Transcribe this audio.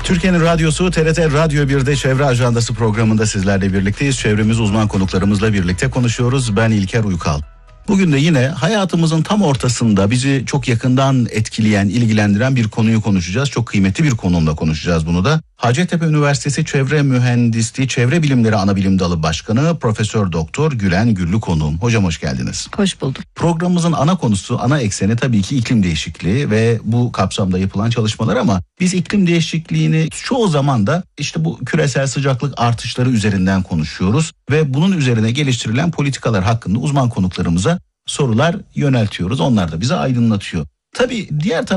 Türkiye'nin radyosu TRT Radyo 1'de Çevre Ajandası programında sizlerle birlikteyiz. Çevremiz uzman konuklarımızla birlikte konuşuyoruz. Ben İlker Uykal. Bugün de yine hayatımızın tam ortasında bizi çok yakından etkileyen, ilgilendiren bir konuyu konuşacağız. Çok kıymetli bir konumla konuşacağız bunu da. Hacettepe Üniversitesi Çevre Mühendisliği Çevre Bilimleri Anabilim Dalı Başkanı Profesör Doktor Gülen Güllü konuğum. Hocam hoş geldiniz. Hoş bulduk. Programımızın ana konusu, ana ekseni tabii ki iklim değişikliği ve bu kapsamda yapılan çalışmalar, ama biz iklim değişikliğini çoğu zaman da işte bu küresel sıcaklık artışları üzerinden konuşuyoruz ve bunun üzerine geliştirilen politikalar hakkında uzman konuklarımıza sorular yöneltiyoruz. Onlar da bize aydınlatıyor. Tabii diğer